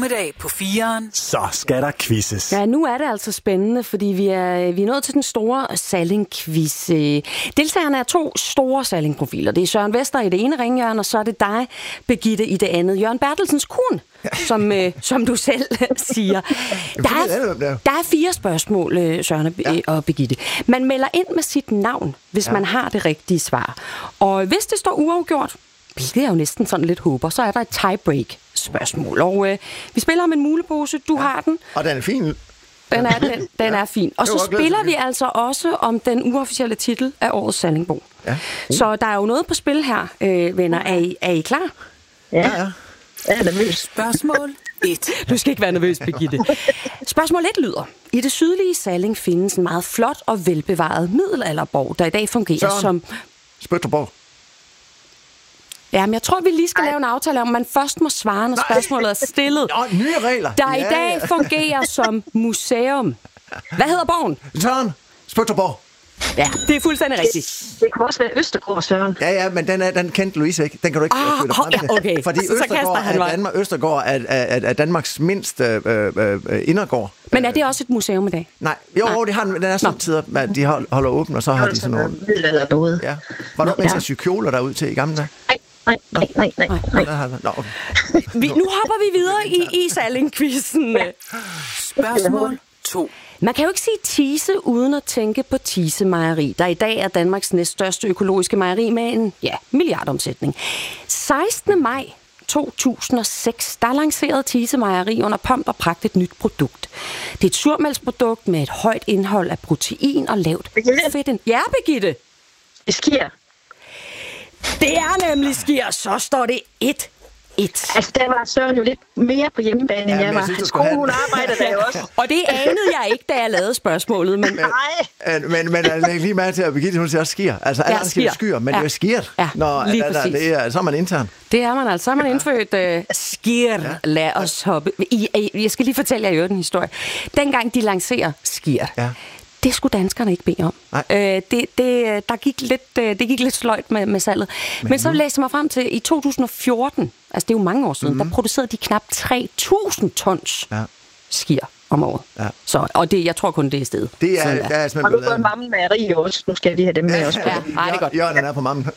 formiddag på 4'eren. Så skal der quizzes. Ja, nu er det altså spændende, fordi vi er nået til den store Salling-quiz. Deltagerne er 2 store Salling-profiler. Det er Søren Vester i det ene ringhjørne, og så er det dig, Birgitte, i det andet. Jørgen Bertelsens kun, som du selv siger. Der er 4 spørgsmål, Søren og Birgitte. Man melder ind med sit navn, hvis man har det rigtige svar. Og hvis det står uafgjort, hvilket jeg jo næsten sådan lidt håber, så er der et tiebreak-spørgsmål. Og vi spiller om en mulepose. Du har den. Og den er fin. Den er fin. Og så spiller vi altså også om den uofficielle titel af årets Sallingbo. Ja. Så der er jo noget på spil her, venner. Er I klar? Ja. Jeg er nervøs. Spørgsmål 1. Du skal ikke være nervøs, Birgitte. Spørgsmål 1 lyder: I det sydlige Salling findes en meget flot og velbevaret middelalderborg, der i dag fungerer som... Spøtterborg. Ja, men jeg tror, vi lige skal lave en aftale om, man først må svare, når spørgsmålet er stillet. Nye regler. Der i dag fungerer som museum. Hvad hedder borgen? Søren. Spøtterborg. Ja, det er fuldstændig rigtigt. Det kunne også være Østergaard, Søren. Ja, men den kendte Louise ikke. Den kan du ikke følge frem til. Okay. Fordi Østergaard er Danmarks mindste indergård. Men er det også et museum i dag? Nej, det har den er samtidig, at de holder åben, og så har de sådan nogle... Noget. Ja. Var du med til at sy kjoler derud til i gamle dage? Nej. Nå, okay. Nu hopper vi videre i Salling-quizzen. Spørgsmål 2. Man kan jo ikke sige Thise uden at tænke på Thise Mejeri, der i dag er Danmarks næststørste økologiske mejeri med en milliardomsætning. 16. maj 2006, der lancerede Thise Mejeri under pomp og pragt et nyt produkt. Det er et surmælksprodukt med et højt indhold af protein og lavt fedt. Ja, Birgitte? Det sker. Det er nemlig sker, så står det 1-1. Altså, der var Søren jo lidt mere på hjemmebane, end jeg var. Hans kone, hun arbejder der jo også. Og det anede jeg ikke, da jeg lavede spørgsmålet. Men læg lige mærke til, at Birgitte, hun siger også skier. Altså, alle andre siger skyer, men det er skiert. Ja, så er man intern. Det er man altså. Så er man indfødt skier. Lad os hoppe. Jeg skal lige fortælle jer en historie. Dengang de lancerer skier, det skulle danskerne ikke bede om. Det gik lidt sløjt med salget. Men så læste jeg mig frem til, i 2014, altså det er jo mange år siden, der producerede de knap 3.000 tons skier om året. Ja. Så, og jeg tror kun, det er stedet. Det er og nu går Mammen Mejeri også. Nu skal vi have dem med også. Ja, det er godt. Jørgen er på Mammen.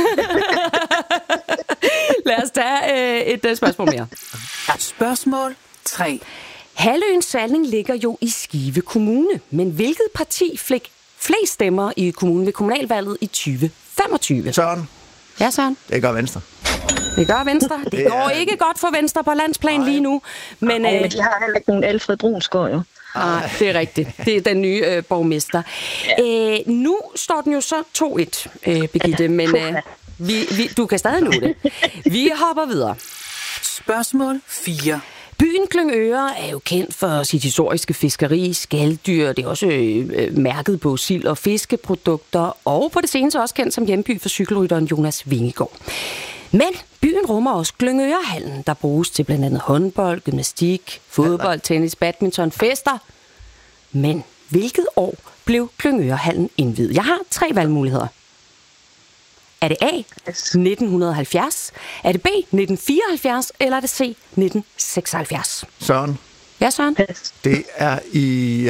Lad os tage et spørgsmål mere. Spørgsmål 3. Halvøen Salling ligger jo i Skive Kommune, men hvilket parti fik flest stemmer i kommunen ved kommunalvalget i 2025? Søren. Ja, Søren. Det gør Venstre. Det gør Venstre. Det går ikke godt for Venstre på landsplan lige nu. Men de har heller ikke nogen Alfred Brunsgaard, jo. Nej, det er rigtigt. Det er den nye borgmester. Ja. Nu står den jo så 2-1, Birgitte, men du kan stadig nå det. Vi hopper videre. Spørgsmål 4. Byen Glyngøre er jo kendt for sit historiske fiskeri, skaldyr. Det er også mærket på sild- og fiskeprodukter, og på det seneste også kendt som hjemby for cykelrytteren Jonas Vingegaard. Men byen rummer også Glyngørehallen, der bruges til blandt andet håndbold, gymnastik, fodbold, tennis, badminton, fester. Men hvilket år blev Glyngørehallen indviet? Jeg har 3 valgmuligheder. Er det A, 1970, er det B, 1974, eller er det C, 1976? Søren. Ja, Søren? Det er i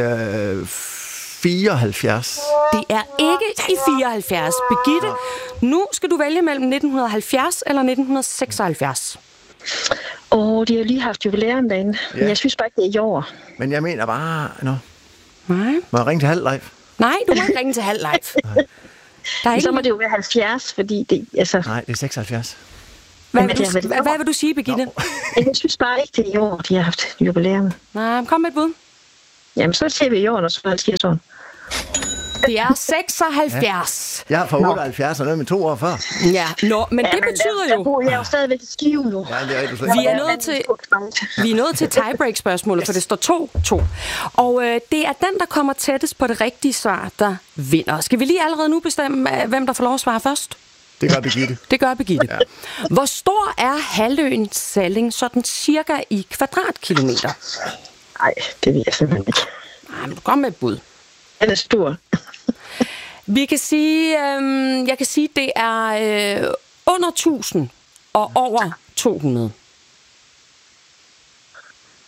74. Det er ikke i 74. Birgitte, nu skal du vælge mellem 1970 eller 1976. De har lige haft jubilæum derinde, men jeg synes bare ikke, det er i år. Men jeg mener bare... Nej. Må jeg ringe til halv live? Nej, du må ikke ringe til halv live. Så må det jo være 70, fordi det... Altså... Nej, det er 76. Hvad vil du sige, Birgitte? Jeg synes bare ikke, det er i år, de har haft jubilæum. Nej, kom med et bud. Jamen, så ser vi i år, når så siger sådan. Det er 76. Jeg er fra 78 og noget med 2 år før. Ja, men det betyder jo... Jeg er jo stadigvæk i Skive nu. Ja, det er rigtigt. Vi er nået til tiebreak-spørgsmålet, for det står 2-2. Og det er den, der kommer tættest på det rigtige svar, der vinder. Skal vi lige allerede nu bestemme, hvem der får lov at svare først? Det gør Birgitte. Det gør Birgitte. Ja. Hvor stor er halvøen Salling sådan cirka i kvadratkilometer? Nej, det ved jeg simpelthen ikke. Nej, men kom med et bud. Den er stor. Vi kan sige, jeg kan sige, det er under 1000 og over 200.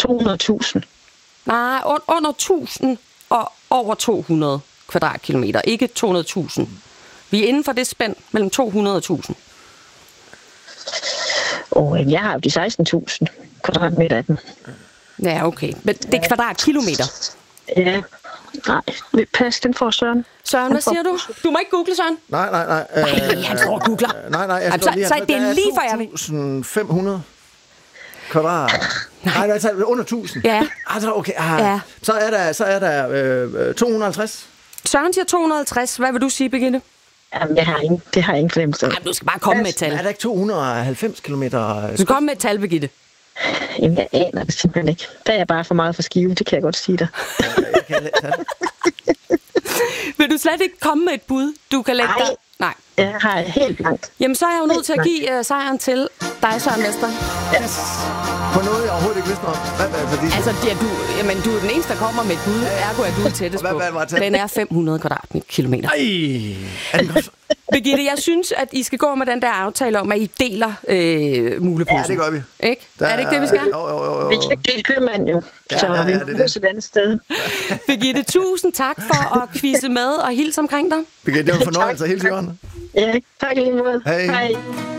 200.000. Nej, under 1000 og over 200 kvadratkilometer. Ikke 200.000. Vi er inden for det spænd mellem 200 og 1000. Jeg har jo de 16.000 kvadratmeter af dem. Ja, okay. Men det er kvadratkilometer. Ja. Nej, pas, den får Søren. Søren, hvad siger du? Du må ikke google, Søren. Nej. Nej, han står og googler. Nej, jeg så det er lige for jer. 2.500 kvadrat. Nej, det er under 1.000. Ja. Altså, okay. Ja. Så er der 250. Søren siger 250. Hvad vil du sige, Birgitte? Jamen, det har jeg ingen fornemmelse af. Du skal bare komme med et tal. Er der ikke 290 kilometer? Du skal komme med et tal, Birgitte. Jamen, jeg aner det simpelthen ikke. Der er jeg bare for meget for skive, det kan jeg godt sige dig. Jeg kan Vil du slet ikke komme med et bud, du kan lægge dig? Nej. Jeg har helt blankt. Jamen, så er jeg jo nødt til at give sejren til dig, Søren Mester. Yes. På noget, jeg overhovedet ikke vidste om. Altså, du er den eneste, der kommer med et bud. Ergo er du tættest på. Den er 500 kvadratkilometer. Birgitte, jeg synes, at I skal gå med den der aftale om, at I deler muleposen. Ja, det gør vi. Ikke? Er det ikke det, vi skal? Jo. Vi kan ikke dele købmand, jo. Så vi må et andet sted. Birgitte, tusind tak for at quizze med og hilse omkring dig. Birgitte, det var en fornøjelse at hilse, Jørgen. Ja, tak i lige måde. Hej.